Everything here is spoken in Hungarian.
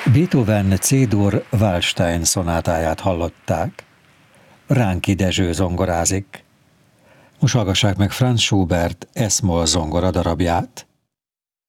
Beethoven C-dur Waldstein szonátáját hallották. Ránki Dezső zongorázik. Most hallgassák meg Franz Schubert S-moll zongora darabját.